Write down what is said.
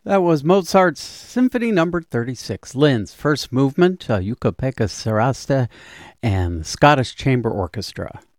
That was Mozart's Symphony Number 36, Linz, first movement, Yucca Pekka Sarasta, and the Scottish Chamber Orchestra.